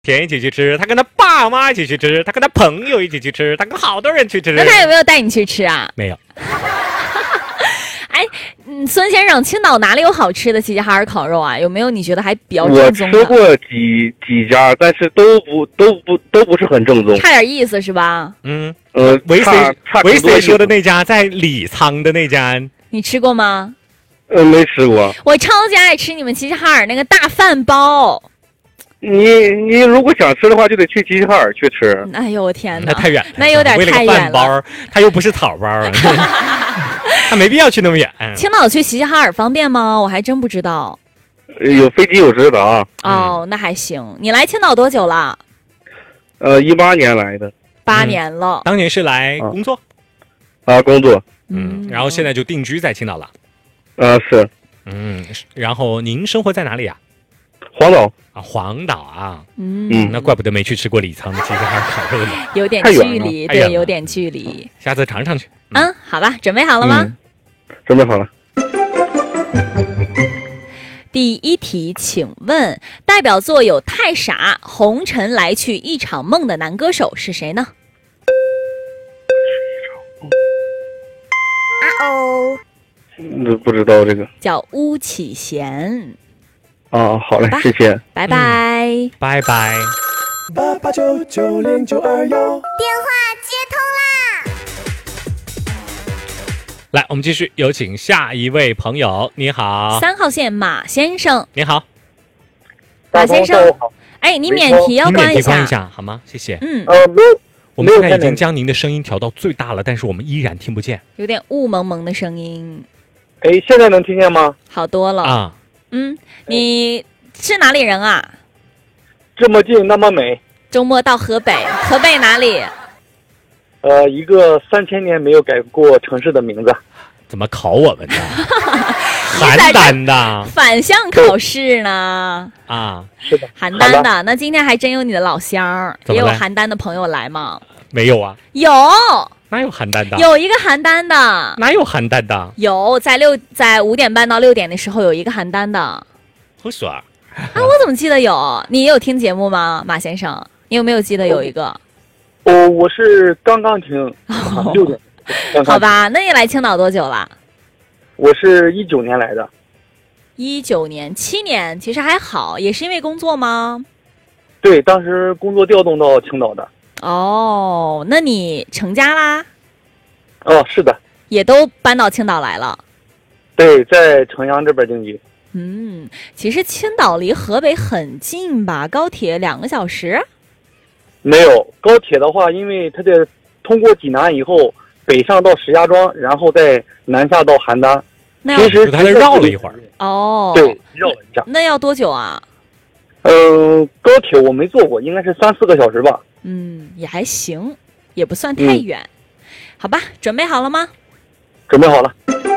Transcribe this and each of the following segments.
天一起去吃，他跟他爸妈一起去吃，他跟他朋友一起去吃，他跟好多人去吃。 那他有没有带你去吃啊？ 没有。 哎，孙先生，青岛哪里有好吃的齐齐哈尔烤肉啊？有没有你觉得还比较正宗的？ 我吃过几家，但是都不是很正宗， 差点意思是吧？ 维 C 说的那家在李沧的那家， 你吃过吗？ 没吃过。 我超级爱吃你们齐齐哈尔那个大饭包。 你如果想吃的话，就得去齐齐哈尔去吃。 哎呦我天哪， 那太远了， 那有点太远了。为了个饭包，他又不是草包，他没必要去那么远。 青岛去齐齐哈尔方便吗？我还真不知道。 有飞机有直达。 哦，那还行。你来青岛多久了 ？18年来的。 8年了。 当年是来工作？ 工作。 然后现在就定居在青岛了。 是。 然后您生活在哪里啊？ 黄岛。 黄岛啊。那怪不得没去吃过李沧的齐齐哈尔烤肉呢。 有点距离，对，有点距离。 下次尝尝去。 好吧，准备好了吗？ 准备好了。 第一题，请问代表作有《太傻》《红尘来去一场梦》的男歌手是谁呢？ 不知道这个。 叫巫启贤。 好嘞，谢谢。 拜拜。 拜拜。 88990921， 电话接通啦！ 来，我们继续有请下一位朋友。你好 ，3号线马先生。 你好， 马先生。哎，你免提要关一下好吗？谢谢。我们现在已经将您的声音调到最大了，但是我们依然听不见， 有点雾蒙蒙的声音。 现在能听见吗？ 好多了啊。你是哪里人啊？ 这么近那么美。 周末到河北，河北哪里？ 一个3000年没有改过城市的名字。 怎么考我们呢？邯郸的。 反向考试呢？ 是的。 邯郸的，那今天还真有你的老乡，也有邯郸的朋友来吗？ 没有啊。 有。 哪有邯郸的？ 有一个邯郸的。 哪有邯郸的？ 有，在5点半到6点的时候有一个邯郸的。 胡说。 我怎么记得有？你有听节目吗，马先生？你有没有记得有一个？ 我是刚刚听6点。 好吧，那你来青岛多久了？ 我是19年来的。 19年，7年，其实还好，也是因为工作吗？ 对，当时工作调动到青岛的。 那你成家啦？ 是的。 也都搬到青岛来了？ 对，在城阳这边定居。 其实青岛离河北很近吧？高铁2个小时？ 没有，高铁的话，因为它得通过济南以后，北上到石家庄，然后再南下到邯郸。其实它绕了一会儿。 对，绕了一下。 那要多久啊？ 高铁我没坐过，应该是3-4个小时吧。 也还行，也不算太远。好吧，准备好了吗？ 准备好了。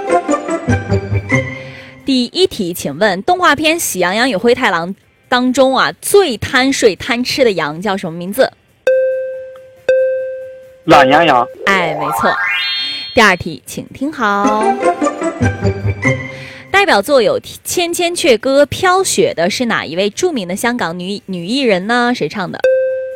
第一题，请问动画片《喜羊羊与灰太狼》当中最贪睡贪吃的羊叫什么名字？ 懒羊羊。 没错。第二题，请听好。代表作有《千千阙歌》《飘雪》的是哪一位著名的香港女艺人呢？谁唱的？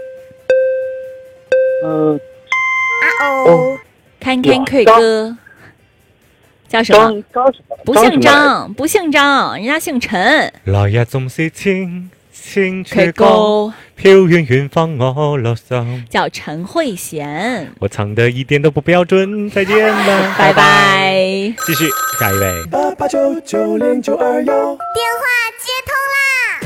看看阙歌叫什么？不姓张，不姓张，人家姓陈。 來日縱是千千阙歌，飄遠遠方我樂心。 叫陳慧嫻。 我唱的一點都不標準，再見了， 拜拜。 繼續，下一位。 88990921， 電話接通啦！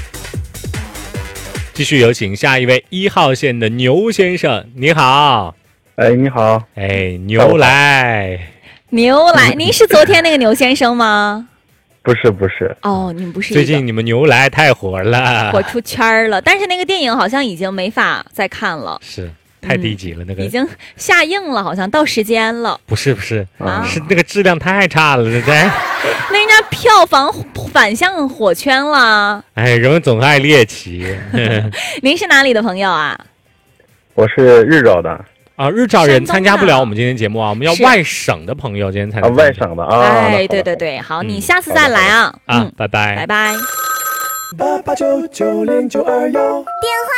繼續有請下一位1號線的牛先生，你好。 你好。 牛來。 牛来，您是昨天那个牛先生吗？ 不是。 你们不是。 最近你们牛来太火了， 火出圈了。但是那个电影好像已经没法再看了， 是太低级了，那个已经下映了，好像到时间了。 不是是那个质量太差了，那家票房反向火圈了。 人总爱猎奇。 您是哪里的朋友啊？ 我是日照的。 日照人参加不了我们今天节目我们要外省的朋友今天参加。 外省的对，好，你下次再来啊。 拜拜。 拜拜。 88990921。 电话